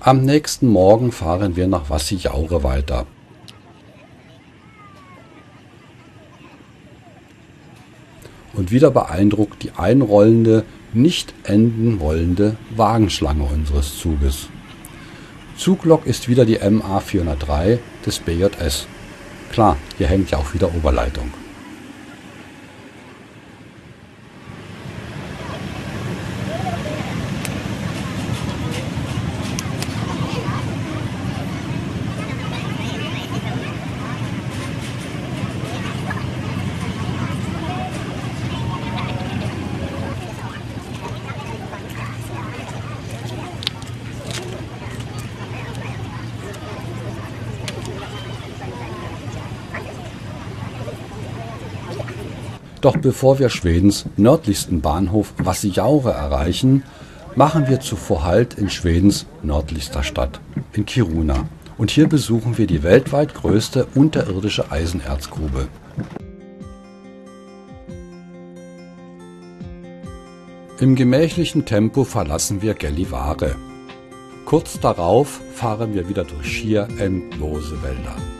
Am nächsten Morgen fahren wir nach Vassijaure weiter. Und wieder beeindruckt die einrollende, nicht enden wollende Wagenschlange unseres Zuges. Zuglok ist wieder die MA 403 des BJS. Klar, hier hängt ja auch wieder Oberleitung. Doch bevor wir Schwedens nördlichsten Bahnhof Vassijaure erreichen, machen wir zuvor Halt in Schwedens nördlichster Stadt, in Kiruna. Und hier besuchen wir die weltweit größte unterirdische Eisenerzgrube. Im gemächlichen Tempo verlassen wir Gällivare. Kurz darauf fahren wir wieder durch schier endlose Wälder.